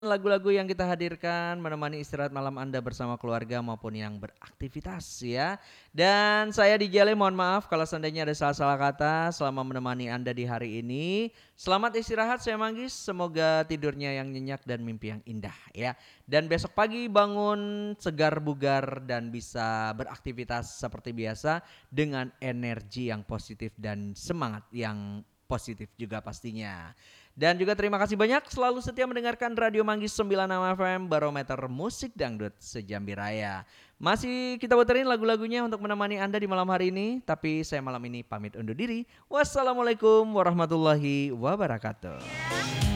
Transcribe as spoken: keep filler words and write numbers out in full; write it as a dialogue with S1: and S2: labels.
S1: Lagu-lagu yang kita hadirkan menemani istirahat malam Anda bersama keluarga maupun yang beraktivitas ya. Dan saya D J Ale mohon maaf kalau seandainya ada salah-salah kata selama menemani Anda di hari ini. Selamat istirahat saya Manggis, semoga tidurnya yang nyenyak dan mimpi yang indah ya. Dan besok pagi bangun segar bugar dan bisa beraktivitas seperti biasa dengan energi yang positif dan semangat yang positif juga pastinya. Dan juga terima kasih banyak selalu setia mendengarkan Radio Manggis sembilan puluh enam F M Barometer Musik Dangdut Sejambi Raya. Masih kita puterin lagu-lagunya untuk menemani Anda di malam hari ini, tapi saya malam ini pamit undur diri. Wassalamualaikum warahmatullahi wabarakatuh.